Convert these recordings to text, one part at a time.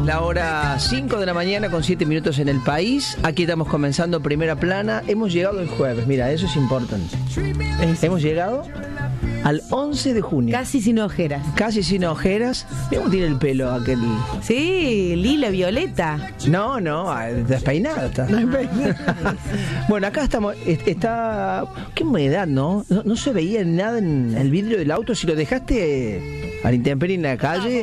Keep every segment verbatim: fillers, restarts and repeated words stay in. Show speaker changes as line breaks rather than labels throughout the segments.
la hora cinco de la mañana con siete minutos en el país. Aquí estamos comenzando Primera Plana. Hemos llegado el jueves, mira, eso es importante. Hemos llegado al once de junio.
Casi sin ojeras.
Casi sin ojeras. Mira cómo tiene el pelo aquel.
Sí, lila, violeta.
No, no, despeinado está. Bueno, acá estamos. Está. Qué humedad, ¿no? ¿no? No se veía nada en el vidrio del auto. Si lo dejaste a la intemperie en la calle.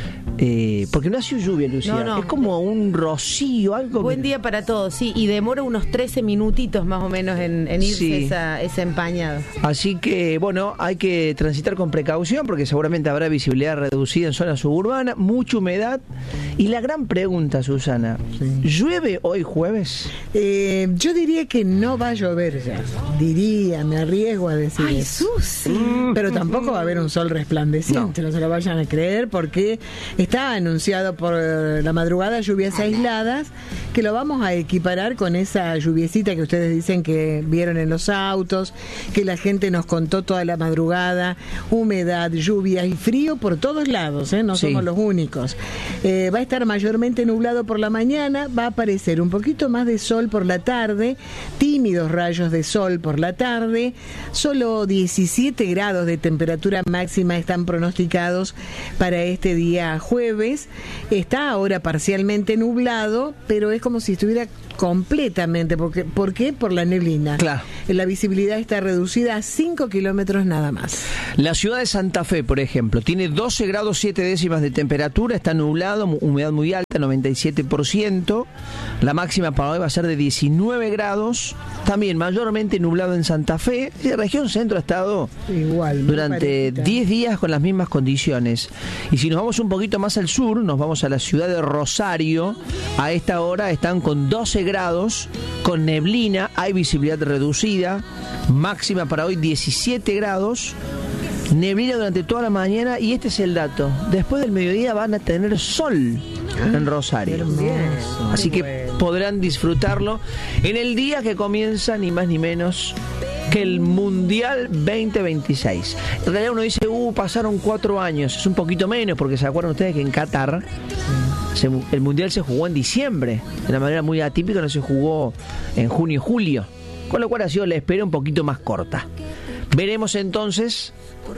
Eh, porque no ha sido lluvia, Lucía. No, no. Es como un rocío, algo.
Buen que... día para todos, sí. Y demora unos trece minutitos más o menos en, en irse sí. esa, esa empañada.
Así que, bueno, hay que transitar con precaución porque seguramente habrá visibilidad reducida en zonas suburbanas, mucha humedad. Y la gran pregunta, Susana, sí. ¿llueve hoy jueves?
Eh, yo diría que no va a llover ya. Diría, me arriesgo a decir
Ay,
eso.
Susi.
Mm. Pero tampoco va a haber un sol resplandeciente, no. no se lo vayan a creer porque... Está anunciado por la madrugada lluvias aisladas, que lo vamos a equiparar con esa lluviecita que ustedes dicen que vieron en los autos, que la gente nos contó toda la madrugada, humedad, lluvia y frío por todos lados, ¿eh? no sí. somos los únicos. Eh, va a estar mayormente nublado por la mañana, va a aparecer un poquito más de sol por la tarde, tímidos rayos de sol por la tarde, solo diecisiete grados de temperatura máxima están pronosticados para este día jueves. Está ahora parcialmente nublado, pero es como si estuviera completamente, porque, ¿por qué? Por la neblina.
Claro.
La visibilidad está reducida a cinco kilómetros nada más.
La ciudad de Santa Fe, por ejemplo, tiene doce grados siete décimas de temperatura, está nublado, humedad muy alta, noventa y siete por ciento. La máxima para hoy va a ser de diecinueve grados, también mayormente nublado en Santa Fe. La región centro ha estado igual durante diez días con las mismas condiciones. Y si nos vamos un poquito más al sur, nos vamos a la ciudad de Rosario. A esta hora están con doce grados, con neblina, hay visibilidad reducida, máxima para hoy diecisiete grados, neblina durante toda la mañana y este es el dato, después del mediodía van a tener sol en Rosario. Así que podrán disfrutarlo en el día que comienza ni más ni menos que el Mundial veinte veintiséis. En realidad uno dice, uh, pasaron cuatro años, es un poquito menos porque se acuerdan ustedes que en Qatar Se, el Mundial se jugó en diciembre, de una manera muy atípica, no se jugó en junio y julio, con lo cual ha sido la espera un poquito más corta. Veremos entonces.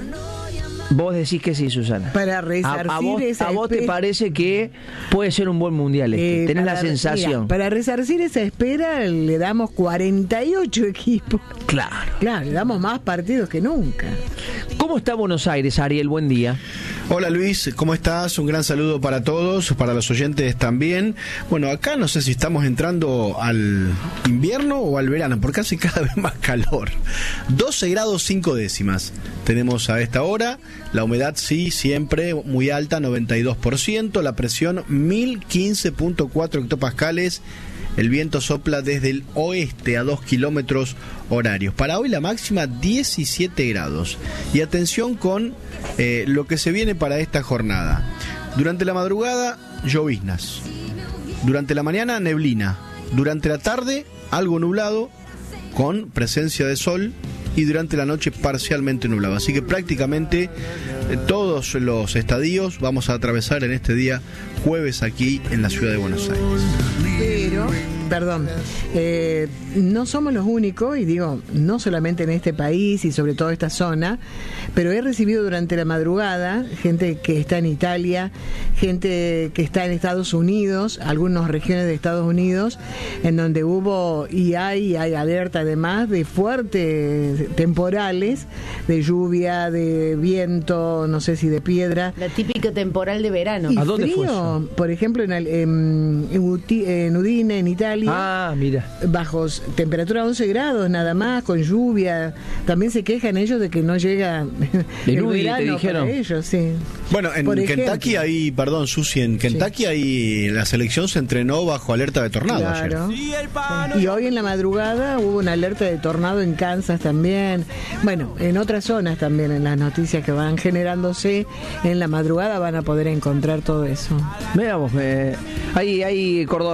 Vos decís que sí, Susana.
Para resarcir
a, a vos,
esa
¿A vos te parece que puede ser un buen mundial este? Eh, Tenés la sensación.
Mira, para resarcir esa espera le damos cuarenta y ocho equipos.
Claro.
Claro, le damos más partidos que nunca.
¿Cómo está Buenos Aires, Ariel? Buen día.
Hola Luis, ¿cómo estás? Un gran saludo para todos, para los oyentes también. Bueno, acá no sé si estamos entrando al invierno o al verano, porque hace cada vez más calor. doce grados cinco décimas tenemos a esta hora. La humedad sí, siempre muy alta, noventa y dos por ciento. La presión mil quince punto cuatro hectopascales. El viento sopla desde el oeste a dos kilómetros horarios. Para hoy la máxima diecisiete grados. Y atención con eh, lo que se viene para esta jornada. Durante la madrugada, lloviznas. Durante la mañana, neblina. Durante la tarde, algo nublado con presencia de sol. Y durante la noche parcialmente nublado. Así que prácticamente eh, todos los estadios vamos a atravesar en este día jueves aquí en la ciudad de Buenos Aires.
Pero, perdón, eh, no somos los únicos, y digo, no solamente en este país y sobre todo esta zona, pero he recibido durante la madrugada gente que está en Italia, gente que está en Estados Unidos, algunas regiones de Estados Unidos, en donde hubo y hay, hay alerta además de fuertes temporales, de lluvia, de viento, no sé si de piedra.
La típica temporal de verano.
Y
¿A dónde
frío,
fue eso?
Por ejemplo, en, en, en, Uti, en Udine, en Italia.
Ah, mira.
Bajos, temperatura once grados nada más, con lluvia. También se quejan ellos de que no llega el
Udine,
verano
te dijeron.
para ellos, sí.
Bueno, en
Por
Kentucky
ejemplo.
hay, perdón, Susi, en Kentucky
Sí.
hay la selección se entrenó bajo alerta de tornado
Claro.
ayer.
Sí. Y hoy en la madrugada hubo una alerta de tornado en Kansas también. Bueno, en otras zonas también, en las noticias que van generándose en la madrugada van a poder encontrar todo eso.
Mira vos, eh, hay, hay cordobeses ahí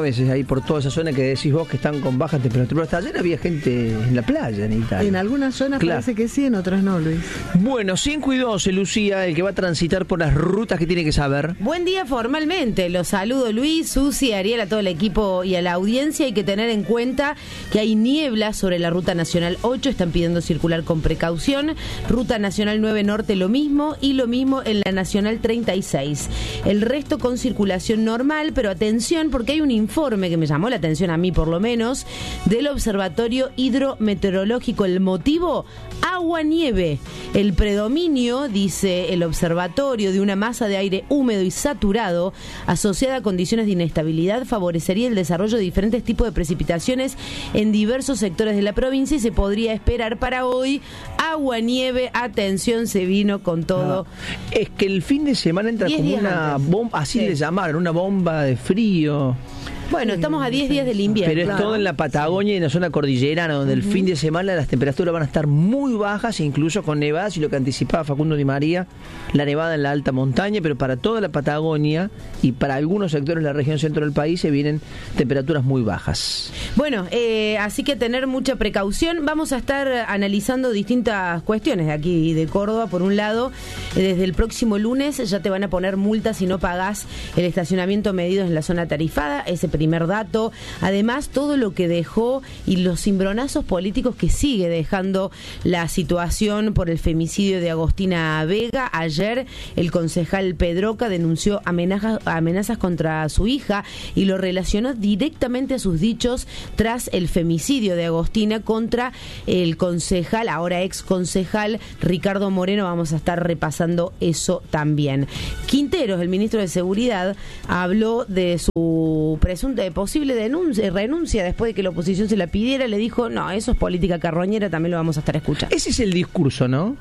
por toda esa zona que decís vos que están con bajas temperaturas. Hasta ayer había gente en la playa en Italia.
En algunas zonas
claro.
parece que sí, en otras no, Luis.
Bueno, cinco y doce, Lucía, el que va a transitar por las rutas que tiene que saber.
Buen día formalmente. Los saludo, Luis, Susi, Ariel, a todo el equipo y a la audiencia. Hay que tener en cuenta que hay niebla sobre la Ruta Nacional ocho. Están pidiendo circular con precaución. Ruta Nacional nueve Norte lo mismo y lo mismo en la Nacional treinta y seis. El resto con circulación normal, pero atención porque hay un informe que me llamó la atención a mí por lo menos del Observatorio Hidrometeorológico. El motivo, agua-nieve. El predominio, dice el observatorio, de una masa de aire húmedo y saturado asociada a condiciones de inestabilidad favorecería el desarrollo de diferentes tipos de precipitaciones en diversos sectores de la provincia y se podría esperar para hoy agua-nieve. Atención, se vino con todo.
No, es que el fin de semana entra como una bomba, así
sí.
le llamaron, una bomba de frío.
Bueno, estamos a diez días del invierno.
Pero es
claro.
todo en la Patagonia y en la zona cordillerana, donde uh-huh. el fin de semana las temperaturas van a estar muy bajas, incluso con nevadas, y lo que anticipaba Facundo Di María, la nevada en la alta montaña, pero para toda la Patagonia y para algunos sectores de la región centro del país se vienen temperaturas muy bajas.
Bueno, eh, así que tener mucha precaución. Vamos a estar analizando distintas cuestiones de aquí de Córdoba. Por un lado, eh, desde el próximo lunes ya te van a poner multas si no pagás el estacionamiento medido en la zona tarifada. Ese primer dato. Además, todo lo que dejó y los cimbronazos políticos que sigue dejando la situación por el femicidio de Agostina Vega. Ayer el concejal Pedroca denunció amenazas, amenazas contra su hija y lo relacionó directamente a sus dichos tras el femicidio de Agostina contra el concejal, ahora ex concejal Ricardo Moreno. Vamos a estar repasando eso también. Quinteros, el ministro de Seguridad, habló de su presunta de posible denuncia, renuncia después de que la oposición se la pidiera. Le dijo, no, eso es política carroñera, también lo vamos a estar escuchando.
Ese es el discurso, ¿no?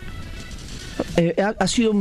Eh, ha, ha sido,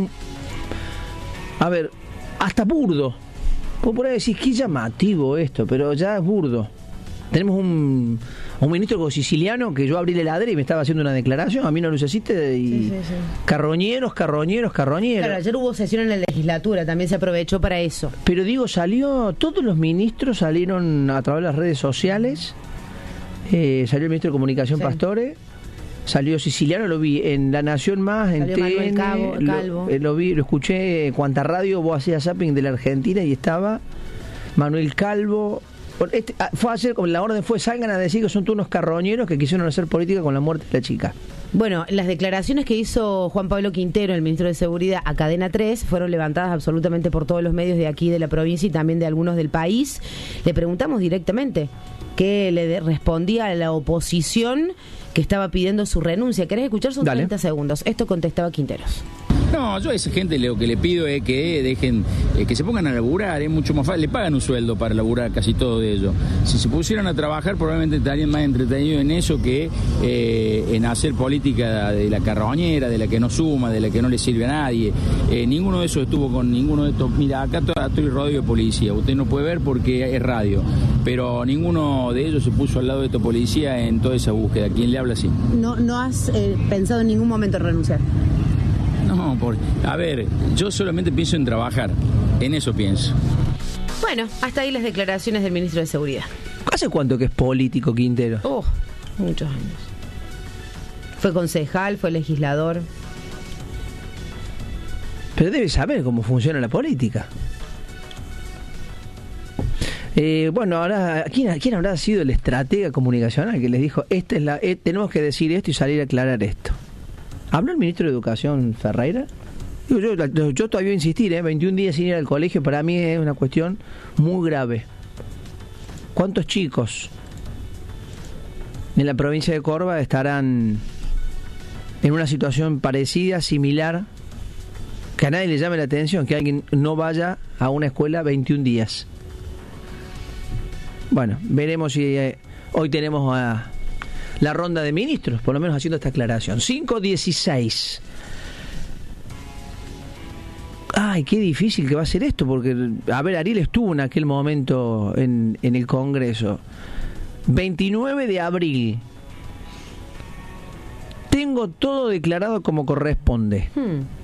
a ver, hasta burdo. Puedo por ahí decir, qué llamativo esto, pero ya es burdo. Tenemos un, un ministro siciliano que yo abrí la heladera y me estaba haciendo una declaración, a mí no lo necesite, y
sí, sí, sí.
carroñeros, carroñeros, carroñeros.
Claro, ayer hubo sesión en la legislatura, también se aprovechó para eso.
Pero digo, salió, todos los ministros salieron a través de las redes sociales, eh, salió el ministro de Comunicación sí. Pastore, salió Siciliano, lo vi en La Nación Más, en
salió
T N,
Cabo, Calvo.
Lo, eh, lo vi, lo escuché en Cuanta Radio, vos hacías zapping de la Argentina y estaba Manuel Calvo. Este, fue ayer, la orden fue, salgan a decir que son todos unos carroñeros que quisieron hacer política con la muerte de la chica.
Bueno, las declaraciones que hizo Juan Pablo Quintero, el ministro de Seguridad, a Cadena tres, fueron levantadas absolutamente por todos los medios de aquí de la provincia y también de algunos del país. Le preguntamos directamente qué le de, respondía a la oposición que estaba pidiendo su renuncia. ¿Querés escuchar? Son
Dale.
treinta segundos. Esto contestaba Quinteros.
No, yo a esa gente lo que le pido es que dejen, eh, que se pongan a laburar, es mucho más fácil, le pagan un sueldo para laburar casi todo de ellos. Si se pusieran a trabajar probablemente estarían más entretenidos en eso que eh, en hacer política de la carroñera, de la que no suma, de la que no le sirve a nadie. Eh, ninguno de esos estuvo con ninguno de estos. Mira, acá estoy rodeado de policía, usted no puede ver porque es radio, pero ninguno de ellos se puso al lado de estos policías en toda esa búsqueda. ¿Quién le habla así?
No, no has eh, pensado en ningún momento en renunciar.
No, por, a ver, yo solamente pienso en trabajar, en eso pienso.
Bueno, hasta ahí las declaraciones del ministro de Seguridad.
¿Hace cuánto que es político Quintero?
Oh, muchos años. Fue concejal, fue legislador.
Pero debe saber cómo funciona la política. Eh, bueno, ahora, ¿quién, ¿quién habrá sido el estratega comunicacional que les dijo, esta es la, eh, tenemos que decir esto y salir a aclarar esto? ¿Habló el ministro de Educación Ferreira? Digo, yo, yo todavía voy a insistir, ¿eh? veintiún días sin ir al colegio para mí es una cuestión muy grave. ¿Cuántos chicos en la provincia de Córdoba estarán en una situación parecida, similar, que a nadie le llame la atención, que alguien no vaya a una escuela veintiún días? Bueno, veremos si eh, hoy tenemos a la ronda de ministros, por lo menos haciendo esta aclaración. cinco dieciséis. Ay, qué difícil que va a ser esto, porque, a ver, Ariel estuvo en aquel momento en, en el Congreso. veintinueve de abril. Tengo todo declarado como corresponde.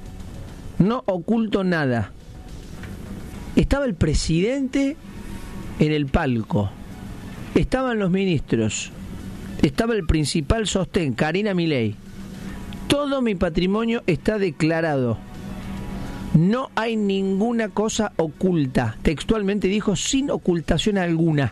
Hmm. No oculto nada. Estaba el presidente en el palco. Estaban los ministros, estaba el principal sostén, Karina Milei. Todo mi patrimonio está declarado. No hay ninguna cosa oculta. Textualmente dijo, sin ocultación alguna.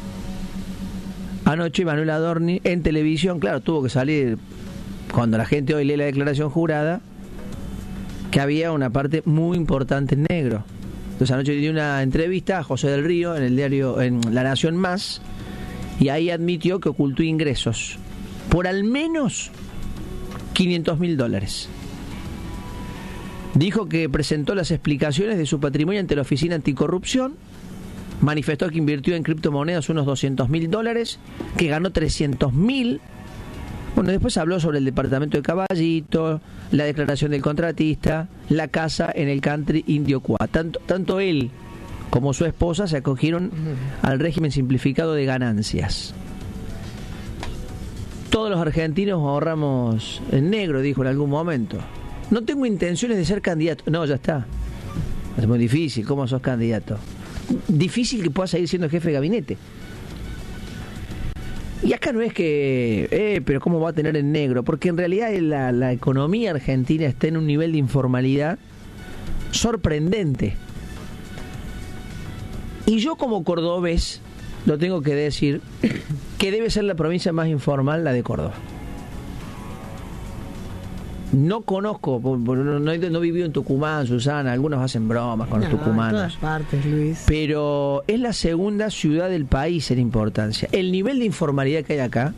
Anoche Manuel Adorni en televisión, claro, tuvo que salir cuando la gente hoy lee la declaración jurada, que había una parte muy importante en negro. Entonces anoche dio una entrevista a José del Río en el diario, en La Nación Más, y ahí admitió que ocultó ingresos por al menos quinientos mil dólares. Dijo que presentó las explicaciones de su patrimonio ante la Oficina Anticorrupción, manifestó que invirtió en criptomonedas unos doscientos mil dólares, que ganó trescientos mil. Bueno, después habló sobre el departamento de Caballito, la declaración del contratista, la casa en el country Indio Cuá. Tanto, tanto él como su esposa se acogieron uh-huh. al régimen simplificado de ganancias. Todos los argentinos ahorramos en negro, dijo en algún momento. No tengo intenciones de ser candidato. No, ya está. Es muy difícil. ¿Cómo sos candidato? Difícil que puedas seguir siendo jefe de gabinete. Y acá no es que, eh, pero ¿cómo va a tener en negro? Porque en realidad la, la economía argentina está en un nivel de informalidad sorprendente. Y yo como cordobés, lo tengo que decir, que debe ser la provincia más informal, la de Córdoba. No conozco, no, no, no viví en Tucumán, Susana, algunos hacen bromas con
no,
los tucumanos.
En todas partes, Luis.
Pero es la segunda ciudad del país en importancia. El nivel de informalidad que hay acá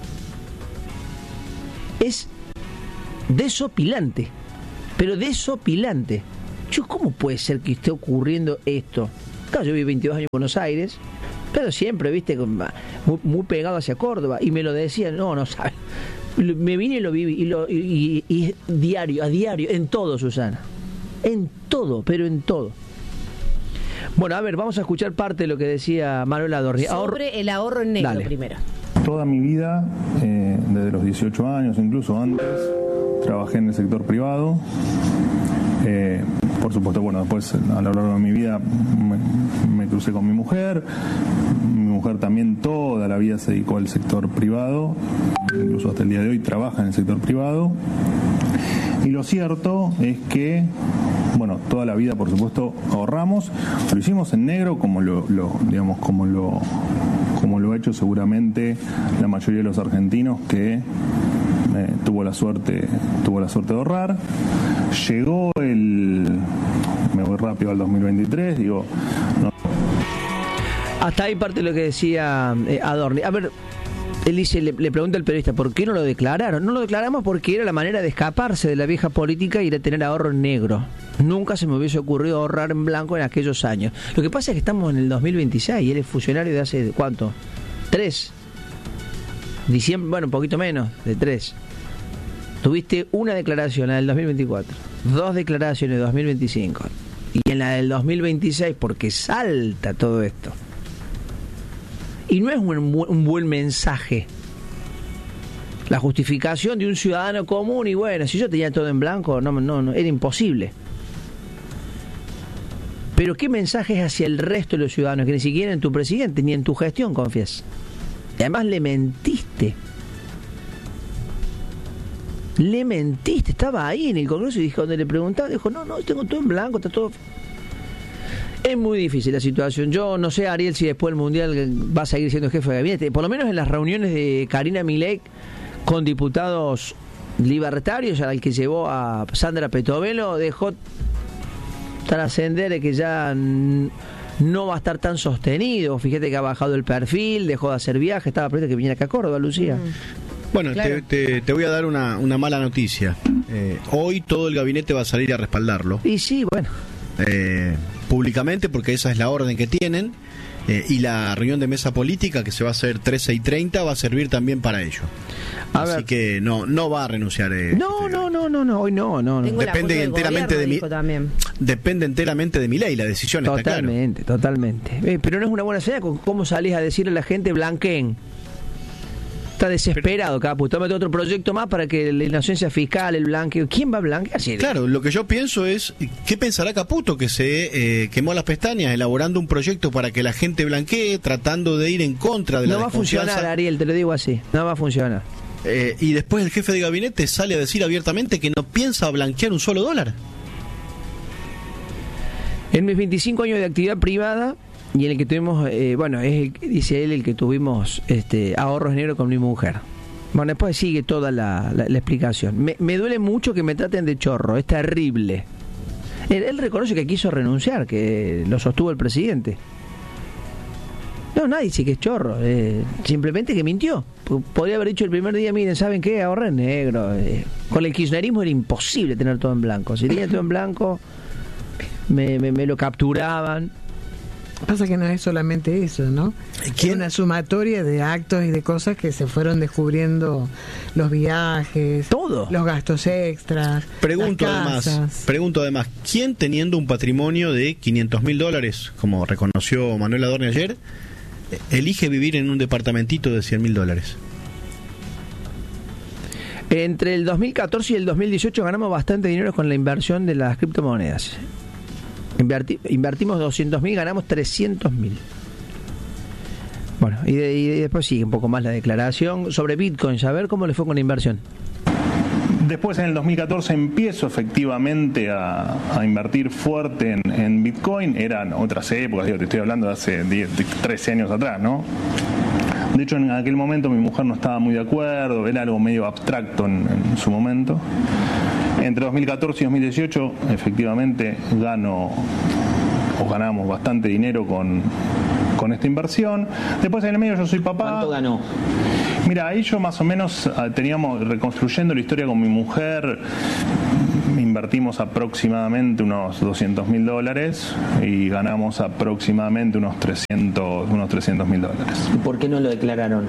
es desopilante, pero desopilante. Yo, ¿cómo puede ser que esté ocurriendo esto? Claro, yo viví veintidós años en Buenos Aires, pero siempre, viste, muy, muy pegado hacia Córdoba, y me lo decían, no, no sabes. Me vine y lo viví, y, lo, y, y, y diario, a diario, en todo, Susana. En todo, pero en todo. Bueno, a ver, vamos a escuchar parte de lo que decía Manuel Adorni.
Sobre Ahorro... el ahorro en negro. Dale. Primero.
Toda mi vida, eh, desde los dieciocho años, incluso antes, trabajé en el sector privado. Eh, por supuesto, bueno, después a lo largo de mi vida me, me crucé con mi mujer. Mi mujer también toda la vida se dedicó al sector privado, incluso hasta el día de hoy trabaja en el sector privado. Y lo cierto es que, bueno, toda la vida, por supuesto, ahorramos. Lo hicimos en negro, como lo, lo digamos, como lo, como lo ha hecho seguramente la mayoría de los argentinos que eh, tuvo la suerte, tuvo la suerte de ahorrar. Llegó el, me voy rápido al dos mil veintitrés, digo. No.
Hasta ahí parte de lo que decía eh, Adorni. A ver. Él dice, le, le pregunta al periodista, ¿por qué no lo declararon? No lo declaramos porque era la manera de escaparse de la vieja política y de tener ahorro en negro. Nunca se me hubiese ocurrido ahorrar en blanco en aquellos años. Lo que pasa es que estamos en el dos mil veintiséis y él es funcionario de hace, ¿cuánto? ¿Tres? Diciembre, bueno, un poquito menos, de tres. Tuviste una declaración, la del dos mil veinticuatro, dos declaraciones de dos mil veinticinco y en la del dos mil veintiséis, porque salta todo esto. Y no es un, un buen mensaje la justificación de un ciudadano común. Y bueno, si yo tenía todo en blanco, no, no, no, era imposible. Pero ¿qué mensaje es hacia el resto de los ciudadanos? Que ni siquiera en tu presidente ni en tu gestión confías. Y además le mentiste. Le mentiste. Estaba ahí en el Congreso y dijo, donde le preguntaba, dijo, no, no, tengo todo en blanco, está todo... Es muy difícil la situación. Yo no sé, Ariel, si después del Mundial va a seguir siendo jefe de gabinete. Por lo menos en las reuniones de Karina Milei con diputados libertarios, al que llevó a Sandra Petovelo, dejó trascender que ya no va a estar tan sostenido. Fíjate que ha bajado el perfil, dejó de hacer viajes, estaba previsto que viniera acá a Córdoba, Lucía. Mm.
Bueno,
claro.
te, te, te voy a dar una, una mala noticia. Eh, hoy todo el gabinete va a salir a respaldarlo.
Y sí, bueno.
Eh, públicamente, porque esa es la orden que tienen, eh, y la reunión de mesa política que se va a hacer trece y treinta va a servir también para ello. A Así ver. que no no va a renunciar. Eh,
no, este, no, no, no, no, hoy no, no. no.
Depende enteramente de mi también. Depende enteramente de mi ley, la decisión
totalmente,
está claro.
Totalmente, eh, pero no es una buena señal. ¿Cómo salís a decirle a la gente blanqueen? Está desesperado, Capu. Tómate otro proyecto más para que la inocencia fiscal, el blanqueo. ¿Quién va a blanquear?
Claro, lo que yo pienso es, ¿qué pensará Caputo que se eh, quemó las pestañas elaborando un proyecto para que la gente blanquee, tratando de ir en contra de la
No va a funcionar, Ariel, te lo digo así. No va a funcionar.
Eh, y después el jefe de gabinete sale a decir abiertamente que no piensa blanquear un solo dólar.
En mis veinticinco años de actividad privada y en el que tuvimos, eh, bueno, es el, dice él, el que tuvimos este, ahorros negros con mi mujer. Bueno, después sigue toda la, la, la explicación. Me, me duele mucho que me traten de chorro, es terrible. Él, él reconoce que quiso renunciar, que lo sostuvo el presidente. No, nadie dice que es chorro, eh, simplemente que mintió. Podría haber dicho el primer día, miren, ¿saben qué? Ahorré en negro. Eh, con el kirchnerismo era imposible tener todo en blanco. Si tenía todo en blanco, me, me, me lo capturaban.
Pasa que no es solamente eso, ¿no?
¿Quién?
Es una sumatoria de actos y de cosas que se fueron descubriendo, los viajes,
todo,
los gastos extras.
Pregunto
las casas.
además, pregunto además, ¿quién teniendo un patrimonio de quinientos mil dólares, como reconoció Manuel Adorni ayer, elige vivir en un departamentito de cien mil dólares?
Entre el dos mil catorce y el dos mil dieciocho ganamos bastante dinero con la inversión de las criptomonedas. Inverti, invertimos doscientos mil, ganamos trescientos mil. Bueno, y, de, y después sigue un poco más la declaración sobre Bitcoin. A ver cómo le fue con la inversión.
Después, en el dos mil catorce, empiezo efectivamente a, a invertir fuerte en, en Bitcoin. Eran otras épocas, digo, te estoy hablando de hace diez, trece años atrás, ¿no? De hecho, en aquel momento mi mujer no estaba muy de acuerdo, era algo medio abstracto en, en su momento. Entre dos mil catorce y dos mil dieciocho, efectivamente, gano o ganamos bastante dinero con, con esta inversión. Después, en el medio, yo soy papá.
¿Cuánto ganó?
Mira, ahí yo más o menos teníamos, reconstruyendo la historia con mi mujer, invertimos aproximadamente unos doscientos mil dólares y ganamos aproximadamente unos trescientos unos trescientos mil dólares.
¿Y por qué no lo declararon?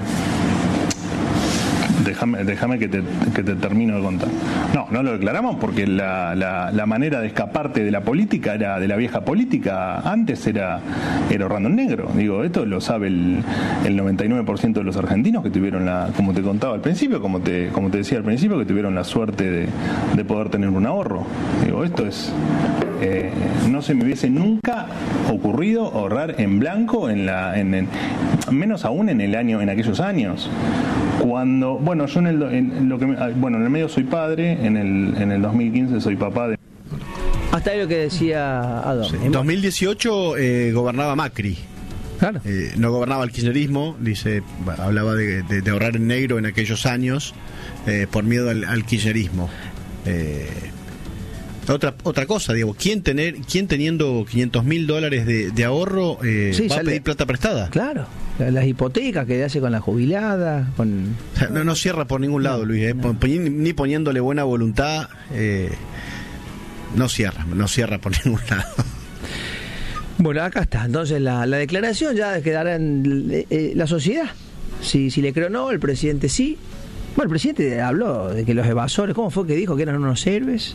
Déjame, déjame que, te, que te termino de contar. No, no lo declaramos porque la, la, la manera de escaparte de la política, era de la vieja política, antes era, era ahorrando en negro. Digo, esto lo sabe el, el noventa y nueve por ciento de los argentinos que tuvieron la, como te contaba al principio, como te, como te decía al principio, que tuvieron la suerte de, de poder tener un ahorro. Digo, esto es... Eh, no se me hubiese nunca ocurrido ahorrar en blanco, en la, en, en, menos aún en el año, en aquellos años. Cuando, bueno, yo en el, en lo que, bueno, en el medio soy padre, en el, en el dos mil quince soy papá de...
Hasta ahí lo que decía Adorni.
En dos mil dieciocho eh, gobernaba Macri.
Claro.
Eh, no gobernaba el kirchnerismo, dice, hablaba de, de, de ahorrar en negro en aquellos años eh, por miedo al, al kirchnerismo. Eh, Otra otra cosa, digo, ¿quién tener quién teniendo quinientos mil dólares de, de ahorro eh,
sí,
va
sale,
a pedir plata prestada?
Claro, las hipotecas que hace con la jubilada, con...
O sea, no, no cierra por ningún lado, no, Luis, eh, no. Ni poniéndole buena voluntad, eh, no cierra, no cierra por ningún lado.
Bueno, acá está, entonces la, la declaración ya quedará en eh, la sociedad, si, si le creo o no, el presidente sí. Bueno, el presidente habló de que los evasores, ¿cómo fue que dijo que eran unos héroes?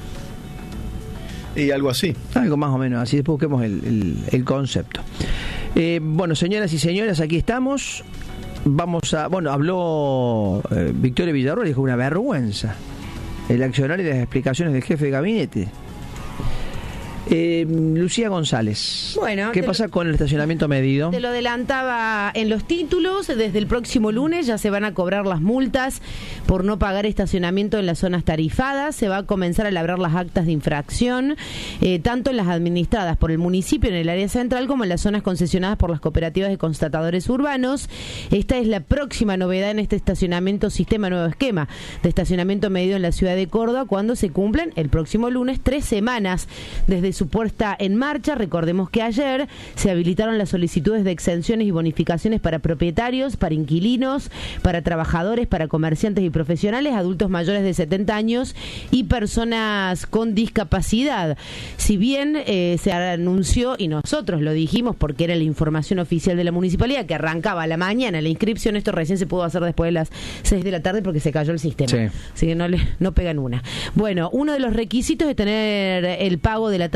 Y algo así.
Algo más o menos así, después busquemos el, el, el concepto. Eh, bueno, señoras y señores, aquí estamos. Vamos a... Bueno, habló eh, Victoria Villarroel, dijo una vergüenza el accionar y las explicaciones del jefe de gabinete. Eh, Lucía González,
bueno,
¿qué pasa
lo,
con el estacionamiento medido?
Te lo adelantaba en los títulos. Desde el próximo lunes ya se van a cobrar las multas por no pagar estacionamiento en las zonas tarifadas. Se va a comenzar a labrar las actas de infracción, eh, tanto en las administradas por el municipio en el área central como en las zonas concesionadas por las cooperativas de constatadores urbanos. Esta es la próxima novedad en este estacionamiento sistema, nuevo esquema de estacionamiento medido en la ciudad de Córdoba, cuando se cumplen el próximo lunes tres semanas desde su puesta en marcha. Recordemos que ayer se habilitaron las solicitudes de exenciones y bonificaciones para propietarios, para inquilinos, para trabajadores, para comerciantes y profesionales, adultos mayores de setenta años y personas con discapacidad. Si bien eh, se anunció, y nosotros lo dijimos porque era la información oficial de la municipalidad, que arrancaba a la mañana la inscripción, esto recién se pudo hacer después de las seis de la tarde porque se cayó el sistema. Sí. Así que no, le, no pegan una. Bueno, uno de los requisitos es tener el pago de la tasa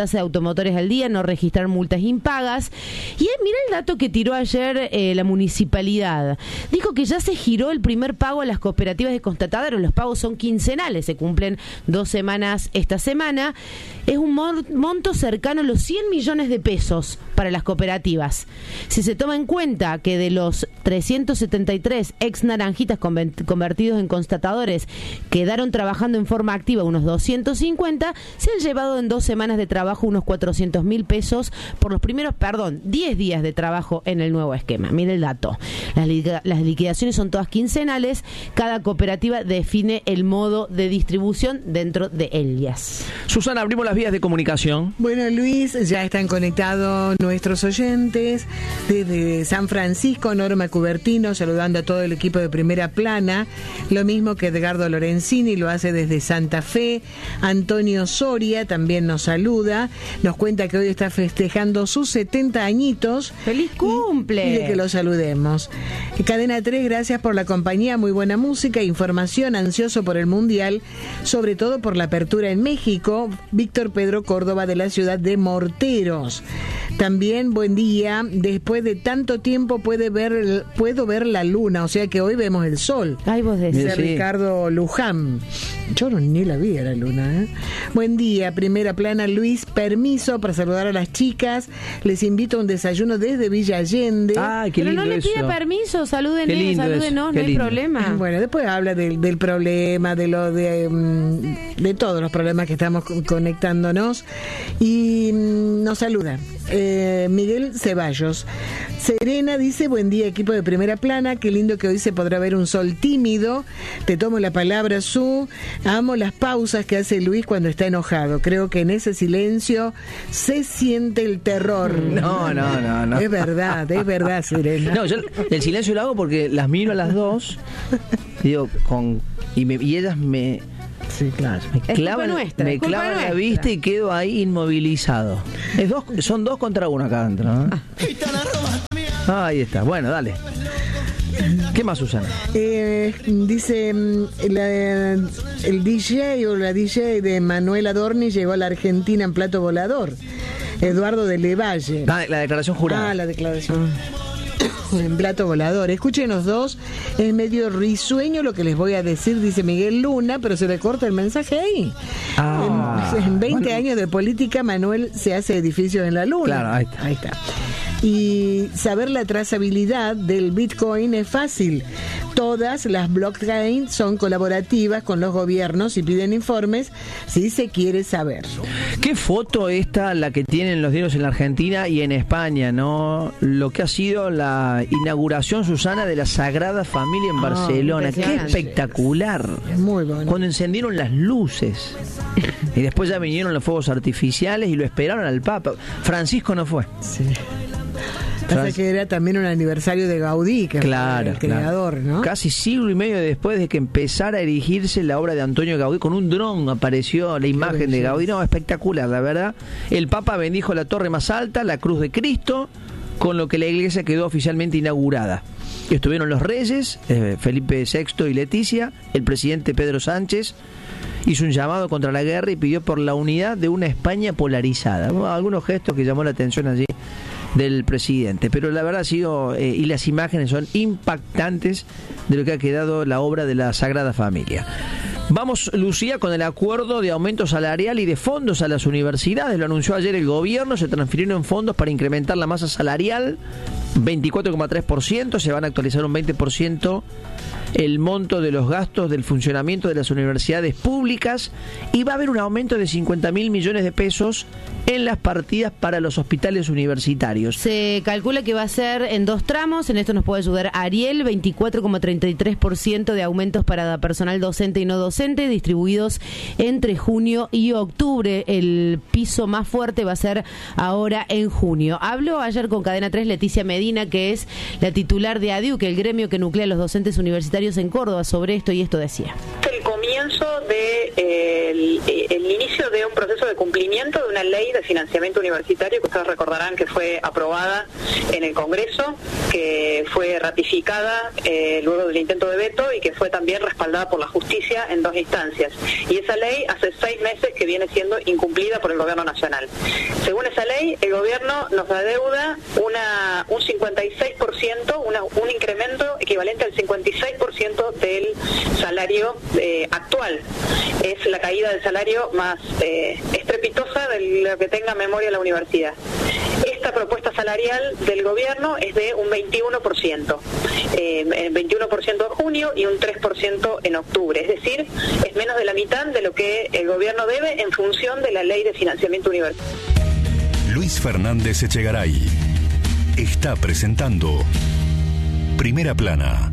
tasa de automotores al día, no registrar multas impagas. Y eh, mira el dato que tiró ayer eh, la municipalidad. Dijo que ya se giró el primer pago a las cooperativas de constatadores. Los pagos son quincenales, se cumplen dos semanas esta semana. Es un monto cercano a los cien millones de pesos para las cooperativas. Si se toma en cuenta que de los trescientos setenta y tres ex naranjitas convertidos en constatadores quedaron trabajando en forma activa unos doscientos cincuenta, se han llevado en dos semanas de trabajo unos cuatrocientos mil pesos por los primeros, perdón, diez días de trabajo en el nuevo esquema. Mire el dato. Las, li las liquidaciones son todas quincenales. Cada cooperativa define el modo de distribución dentro de ellas.
Susana, abrimos las vías de comunicación.
Bueno, Luis, ya están conectados nuestros oyentes desde San Francisco. Norma Cubertino saludando a todo el equipo de Primera Plana, lo mismo que Edgardo Lorenzini lo hace desde Santa Fe. Antonio Soria también nos saluda, nos cuenta que hoy está festejando sus setenta añitos.
¡Feliz cumple!
Y, y de que lo saludemos. Cadena tres, gracias por la compañía, muy buena música, información, ansioso por el Mundial, sobre todo por la apertura en México. Víctor Pedro Córdoba de la ciudad de Morteros. También buen día, después de tanto tiempo puede ver, puedo ver la luna, o sea que hoy vemos el sol.
Ay, vos decís.
Dice
sí.
Ricardo Luján. Yo no, ni la vi a la luna, ¿eh? Buen día, Primera Plana, Luis, permiso para saludar a las chicas, les invito a un desayuno desde Villa Allende.
Ay, qué
Pero
lindo
no le
eso.
pide permiso, salúdenos,
Qué lindo
salúdenos,
eso,
no
qué
hay
lindo.
problema.
Bueno, después habla del, del problema, de lo de, de todos los problemas que estamos conectándonos. Y nos saluda eh, Miguel Ceballos. Serena dice, buen día equipo de Primera Plana, qué lindo que hoy se podrá ver un sol tímido. Te tomo la palabra, Su. Amo las pausas que hace Luis cuando está enojado. Creo que en ese silencio se siente el terror.
No, no, no, no.
Es verdad, es verdad, Serena.
No, yo el silencio lo hago porque las miro a las dos y digo, con y, me, y ellas me
Sí, claro.
me
culpa
clavan,
nuestra,
me
es culpa
clavan la
nuestra.
vista y quedo ahí inmovilizado. Es dos, son dos contra uno acá adentro, ¿no? Ah, ahí está. Bueno, dale. ¿Qué más, Susana?
Eh, dice la, el D J o la D J de Manuel Adorni llegó a la Argentina en plato volador. Eduardo de Levalle.
Ah, la declaración jurada.
Ah, la declaración. En plato volador. Escúchenos dos, es medio risueño lo que les voy a decir, dice Miguel Luna, pero se le corta el mensaje ahí.
Ah,
en, en veinte
bueno.
años de política, Manuel se hace edificios en la luna.
Claro, ahí está.
Ahí está. Y saber la trazabilidad del Bitcoin es fácil. Todas las blockchain son colaborativas con los gobiernos y piden informes si se quiere saber.
¿Qué foto esta la que tienen los diarios en la Argentina y en España, no? Lo que ha sido la inauguración, Susana, de la Sagrada Familia en
Ah,
Barcelona. Qué
impresionante.
espectacular.
Es muy bueno.
Cuando encendieron las luces y después ya vinieron los fuegos artificiales y lo esperaron al Papa. Francisco no fue.
Sí. Pasa
Francis-
que era también un aniversario de Gaudí, que
Claro,
fue el creador,
claro.
¿no?
Casi siglo y medio después de que empezara a erigirse la obra de Antonio Gaudí, con un dron apareció la imagen de
belleza.
Gaudí. No, espectacular, la verdad. El Papa bendijo la torre más alta, la cruz de Cristo, con lo que la iglesia quedó oficialmente inaugurada. Estuvieron los reyes, eh, Felipe sexto y Leticia, el presidente Pedro Sánchez hizo un llamado contra la guerra y pidió por la unidad de una España polarizada. Bueno, algunos gestos que llamó la atención allí del presidente, pero la verdad ha sido, eh, y las imágenes son impactantes de lo que ha quedado la obra de la Sagrada Familia. Vamos, Lucía, con el acuerdo de aumento salarial y de fondos a las universidades. Lo anunció ayer el gobierno, se transfirieron fondos para incrementar la masa salarial, veinticuatro coma tres por ciento, se van a actualizar un veinte por ciento el monto de los gastos del funcionamiento de las universidades públicas y va a haber un aumento de cincuenta mil millones de pesos en las partidas para los hospitales universitarios.
Se calcula que va a ser en dos tramos, en esto nos puede ayudar Ariel, veinticuatro coma treinta y tres por ciento de aumentos para personal docente y no docente, distribuidos entre junio y octubre. El piso más fuerte va a ser ahora en junio. Habló ayer con Cadena tres Leticia Medina, que es la titular de ADIUC, el gremio que nuclea a los docentes universitarios en Córdoba, sobre esto, y esto decía.
El comienzo comienzo de eh, el, el inicio de un proceso de cumplimiento de una ley de financiamiento universitario que ustedes recordarán que fue aprobada en el Congreso, que fue ratificada eh, luego del intento de veto y que fue también respaldada por la justicia en dos instancias. Y esa ley hace seis meses que viene siendo incumplida por el Gobierno Nacional. Según esa ley, el Gobierno nos adeuda una, un cincuenta y seis por ciento, una, un incremento equivalente al cincuenta y seis por ciento del salario eh, actual. Es la caída del salario más eh, estrepitosa de lo que tenga memoria la universidad. Esta propuesta salarial del gobierno es de un veintiuno por ciento, eh, veintiuno por ciento en junio y un tres por ciento en octubre, es decir, es menos de la mitad de lo que el gobierno debe en función de la ley de financiamiento universitario.
Luis Fernández Echegaray está presentando Primera Plana.